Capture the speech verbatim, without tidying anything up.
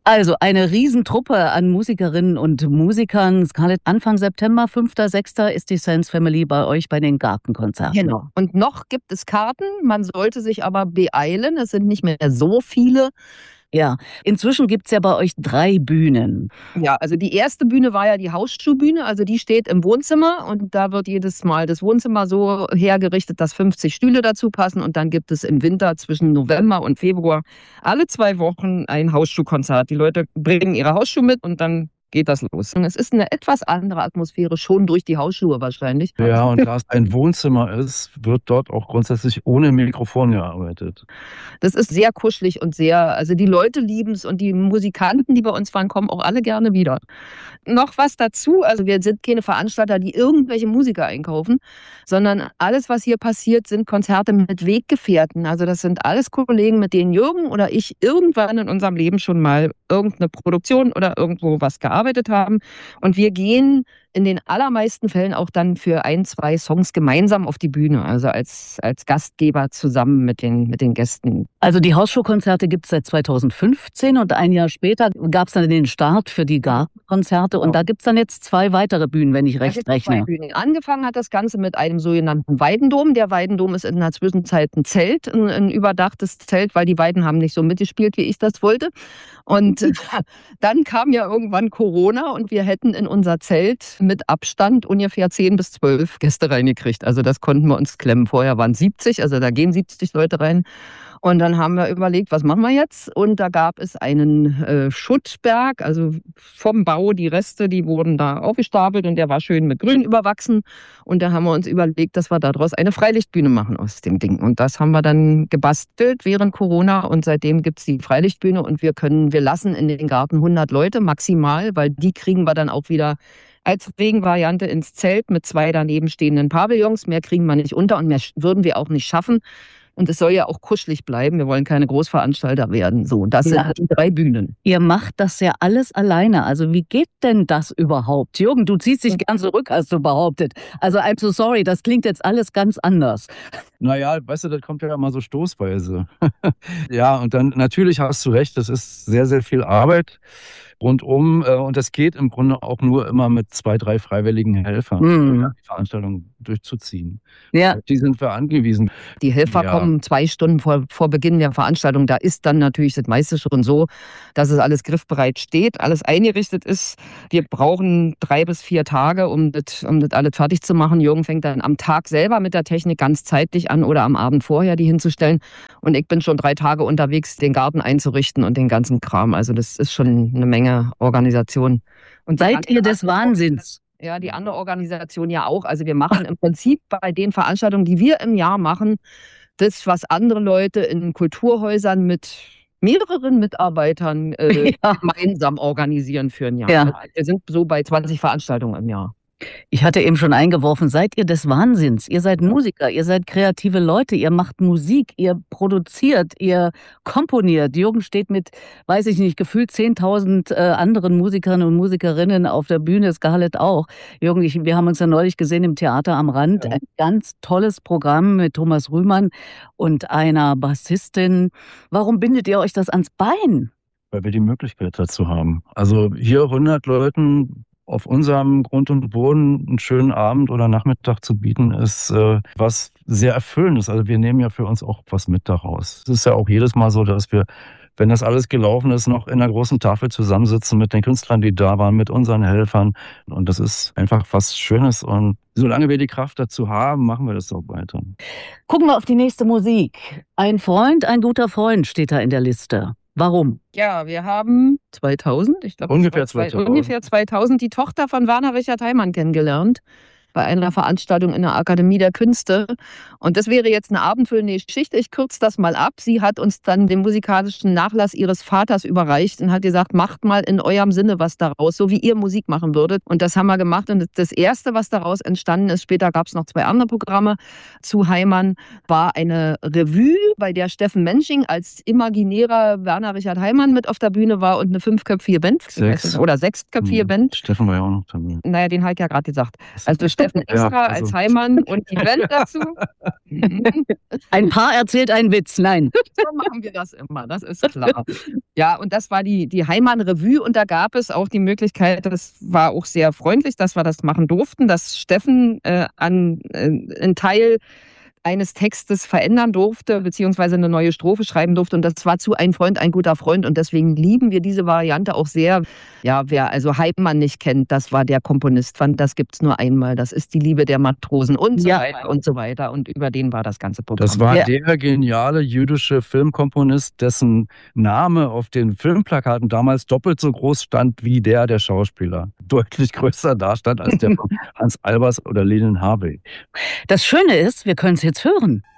Also eine Riesentruppe an Musikerinnen und Musikern. Scarlett, Anfang September, fünfter sechster ist die Sands Family bei euch bei den Gartenkonzerten. Genau. Und noch gibt es Karten, man sollte sich aber beeilen, es sind nicht mehr so viele. Ja, inzwischen gibt's ja bei euch drei Bühnen. Ja, also die erste Bühne war ja die Hausschuhbühne, also die steht im Wohnzimmer und da wird jedes Mal das Wohnzimmer so hergerichtet, dass fünfzig Stühle dazu passen und dann gibt es im Winter zwischen November und Februar alle zwei Wochen ein Hausschuhkonzert. Die Leute bringen ihre Hausschuhe mit und dann geht das los. Und es ist eine etwas andere Atmosphäre, schon durch die Hausschuhe wahrscheinlich. Ja, und da es ein Wohnzimmer ist, wird dort auch grundsätzlich ohne Mikrofon gearbeitet. Das ist sehr kuschelig und sehr, also die Leute lieben es und die Musikanten, die bei uns waren, kommen auch alle gerne wieder. Noch was dazu, also wir sind keine Veranstalter, die irgendwelche Musiker einkaufen, sondern alles, was hier passiert, sind Konzerte mit Weggefährten. Also das sind alles Kollegen, mit denen Jürgen oder ich irgendwann in unserem Leben schon mal irgendeine Produktion oder irgendwo was gearbeitet haben. Und wir gehen in den allermeisten Fällen auch dann für ein, zwei Songs gemeinsam auf die Bühne, also als, als Gastgeber zusammen mit den, mit den Gästen. Also die Hausschuhkonzerte gibt es seit zweitausendfünfzehn und ein Jahr später gab es dann den Start für die Gartenkonzerte und da gibt es dann jetzt zwei weitere Bühnen, wenn ich recht rechne. Zwei Bühnen. Angefangen hat das Ganze mit einem sogenannten Weidendom. Der Weidendom ist in der Zwischenzeit ein Zelt, ein, ein überdachtes Zelt, weil die Weiden haben nicht so mitgespielt, wie ich das wollte. Und dann kam ja irgendwann Corona und wir hätten in unser Zelt mit Abstand ungefähr zehn bis zwölf Gäste reingekriegt. Also das konnten wir uns klemmen. Vorher waren siebzig, also da gehen siebzig Leute rein. Und dann haben wir überlegt, was machen wir jetzt? Und da gab es einen äh, Schuttberg, also vom Bau, die Reste, die wurden da aufgestapelt und der war schön mit Grün überwachsen. Und da haben wir uns überlegt, dass wir daraus eine Freilichtbühne machen aus dem Ding. Und das haben wir dann gebastelt während Corona und seitdem gibt es die Freilichtbühne und wir können, wir lassen in den Garten hundert Leute maximal, weil die kriegen wir dann auch wieder als Regenvariante ins Zelt mit zwei daneben stehenden Pavillons. Mehr kriegen wir nicht unter und mehr würden wir auch nicht schaffen. Und es soll ja auch kuschelig bleiben. Wir wollen keine Großveranstalter werden. So, das Ja. sind die drei Bühnen. Ihr macht das ja alles alleine. Also wie geht denn das überhaupt? Jürgen, du ziehst dich gern zurück, hast du behauptet. Also I'm so sorry, das klingt jetzt alles ganz anders. Naja, weißt du, das kommt ja immer so stoßweise. Ja, und dann natürlich hast du recht, das ist sehr, sehr viel Arbeit rundum. äh, Und das geht im Grunde auch nur immer mit zwei, drei freiwilligen Helfern, Mhm. ja, die Veranstaltung durchzuziehen. Ja, Auf die sind wir angewiesen. Die Helfer Ja. kommen zwei Stunden vor, vor Beginn der Veranstaltung. Da ist dann natürlich das meiste schon so, dass es alles griffbereit steht, alles eingerichtet ist. Wir brauchen drei bis vier Tage, um das, um das alles fertig zu machen. Jürgen fängt dann am Tag selber mit der Technik ganz zeitlich an oder am Abend vorher, die hinzustellen. Und ich bin schon drei Tage unterwegs, den Garten einzurichten und den ganzen Kram. Also das ist schon eine Menge Organisation. Und die seid andere- ihr des Wahnsinns? Ja, die andere Organisation ja auch. Also wir machen im Prinzip bei den Veranstaltungen, die wir im Jahr machen, das, was andere Leute in Kulturhäusern mit mehreren Mitarbeitern äh, Ja. gemeinsam organisieren für ein Jahr. Ja. Also wir sind so bei zwanzig Veranstaltungen im Jahr. Ich hatte eben schon eingeworfen, seid ihr des Wahnsinns? Ihr seid Musiker, ihr seid kreative Leute, ihr macht Musik, ihr produziert, ihr komponiert. Jürgen steht mit, weiß ich nicht, gefühlt zehntausend äh, anderen Musikern und Musikerinnen auf der Bühne, Scarlett auch. Jürgen, ich, wir haben uns ja neulich gesehen im Theater am Rand. Ja. Ein ganz tolles Programm mit Thomas Rühmann und einer Bassistin. Warum bindet ihr euch das ans Bein? Weil wir die Möglichkeit dazu haben. Also hier hundert Leuten auf unserem Grund und Boden einen schönen Abend oder Nachmittag zu bieten, ist äh, was sehr Erfüllendes. Also wir nehmen ja für uns auch was mit daraus. Es ist ja auch jedes Mal so, dass wir, wenn das alles gelaufen ist, noch in einer großen Tafel zusammensitzen mit den Künstlern, die da waren, mit unseren Helfern. Und das ist einfach was Schönes. Und solange wir die Kraft dazu haben, machen wir das auch weiter. Gucken wir auf die nächste Musik. Ein Freund, ein guter Freund steht da in der Liste. Warum? Ja, wir haben zweitausend, ich glaube Ungefähr zweitausend. ungefähr zweitausend die Tochter von Werner Richard Heimann kennengelernt bei einer Veranstaltung in der Akademie der Künste. Und das wäre jetzt eine abendfüllende Geschichte. Ich kürze das mal ab. Sie hat uns dann den musikalischen Nachlass ihres Vaters überreicht und hat gesagt, macht mal in eurem Sinne was daraus, so wie ihr Musik machen würdet. Und das haben wir gemacht. Und das Erste, was daraus entstanden ist, später gab es noch zwei andere Programme zu Heimann, war eine Revue, bei der Steffen Mensching als imaginärer Werner Richard Heimann mit auf der Bühne war und eine fünfköpfige Band. Sechs. Oder sechsköpfige Band. Steffen war ja auch noch dabei. Naja, den habe ich ja gerade gesagt. Also Steffen Steffen Ja, Estra also. als Heimann und die Band dazu. Ein Paar erzählt einen Witz, nein. So machen wir das immer, das ist klar. Ja, und das war die, die Heimann-Revue und da gab es auch die Möglichkeit, das war auch sehr freundlich, dass wir das machen durften, dass Steffen äh, an äh, einen Teil eines Textes verändern durfte, beziehungsweise eine neue Strophe schreiben durfte. Und das war zu Ein Freund, ein guter Freund. Und deswegen lieben wir diese Variante auch sehr. Ja, wer also Heimann nicht kennt, das war der Komponist von Das gibt's nur einmal. Das ist die Liebe der Matrosen und so Ja. weiter und so weiter. Und über den war das ganze Programm. Das war Ja. der geniale jüdische Filmkomponist, dessen Name auf den Filmplakaten damals doppelt so groß stand wie der der Schauspieler. Deutlich größer dastand als der von Hans Albers oder Lenin Harvey. Das Schöne ist, wir können es jetzt hören.